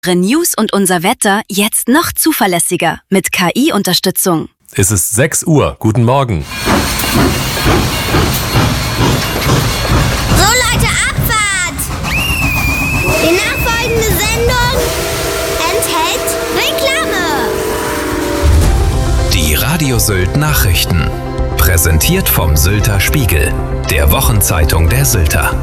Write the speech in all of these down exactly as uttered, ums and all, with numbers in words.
News und unser Wetter jetzt noch zuverlässiger mit K I-Unterstützung. Es ist sechs Uhr. Guten Morgen. So Leute, Abfahrt! Die nachfolgende Sendung enthält Reklame. Die Radio Sylt Nachrichten. Präsentiert vom Sylter Spiegel, der Wochenzeitung der Sylter.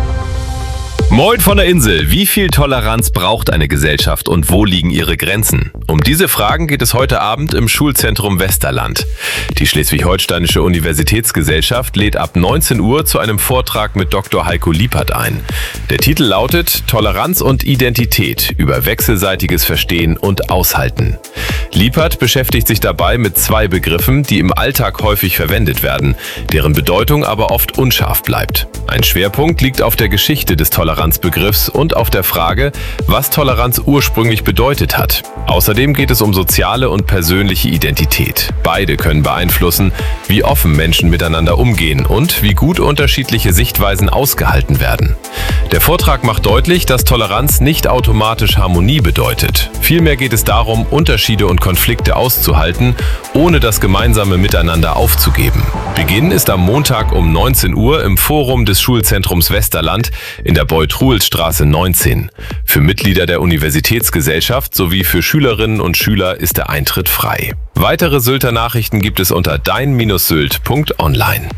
Moin von der Insel. Wie viel Toleranz braucht eine Gesellschaft und wo liegen ihre Grenzen? Um diese Fragen geht es heute Abend im Schulzentrum Westerland. Die Schleswig-Holsteinische Universitätsgesellschaft lädt ab neunzehn Uhr zu einem Vortrag mit Doktor Heiko Liepert ein. Der Titel lautet Toleranz und Identität über wechselseitiges Verstehen und Aushalten. Liepert beschäftigt sich dabei mit zwei Begriffen, die im Alltag häufig verwendet werden, deren Bedeutung aber oft unscharf bleibt. Ein Schwerpunkt liegt auf der Geschichte des Toleranzbegriffs und auf der Frage, was Toleranz ursprünglich bedeutet hat. Außerdem geht es um soziale und persönliche Identität. Beide können beeinflussen, wie offen Menschen miteinander umgehen und wie gut unterschiedliche Sichtweisen ausgehalten werden. Der Vortrag macht deutlich, dass Toleranz nicht automatisch Harmonie bedeutet. Vielmehr geht es darum, Unterschiede und Konflikte auszuhalten, ohne das gemeinsame Miteinander aufzugeben. Beginn ist am Montag um neunzehn Uhr im Forum des Schulzentrums Westerland in der Beuth-Ruhl-Straße neunzehn. Für Mitglieder der Universitätsgesellschaft sowie für Schülerinnen und Schüler ist der Eintritt frei. Weitere Sylter Nachrichten gibt es unter dein Bindestrich sylt Punkt online.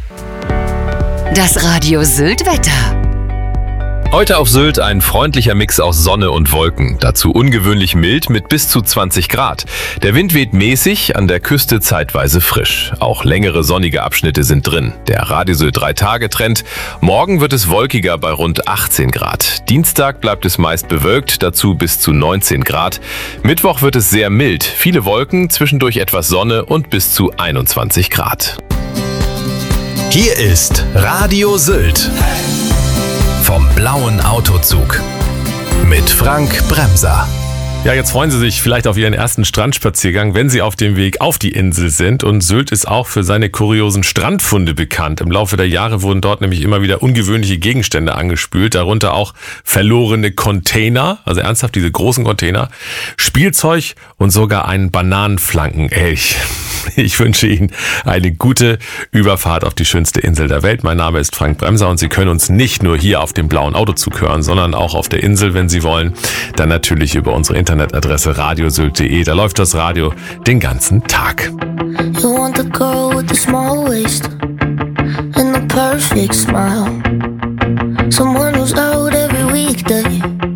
Das Radio Sylt Wetter. Heute auf Sylt ein freundlicher Mix aus Sonne und Wolken, dazu ungewöhnlich mild mit bis zu zwanzig Grad. Der Wind weht mäßig, an der Küste zeitweise frisch. Auch längere sonnige Abschnitte sind drin. Der Radio Sylt drei Tage Trend. Morgen wird es wolkiger bei rund achtzehn Grad. Dienstag bleibt es meist bewölkt, dazu bis zu neunzehn Grad. Mittwoch wird es sehr mild, viele Wolken, zwischendurch etwas Sonne und bis zu einundzwanzig Grad. Hier ist Radio Sylt. Vom blauen Autozug mit Frank Bremser. Ja, jetzt freuen Sie sich vielleicht auf Ihren ersten Strandspaziergang, wenn Sie auf dem Weg auf die Insel sind. Und Sylt ist auch für seine kuriosen Strandfunde bekannt. Im Laufe der Jahre wurden dort nämlich immer wieder ungewöhnliche Gegenstände angespült, darunter auch verlorene Container, also ernsthaft diese großen Container, Spielzeug und sogar einen Bananenflankenelch. Ich wünsche Ihnen eine gute Überfahrt auf die schönste Insel der Welt. Mein Name ist Frank Bremser und Sie können uns nicht nur hier auf dem blauen Autozug hören, sondern auch auf der Insel, wenn Sie wollen. Dann natürlich über unsere Internetadresse radiosylt punkt de. Da läuft das Radio den ganzen Tag. You want the girl with the small waist and the perfect smile. Someone who's out every weekday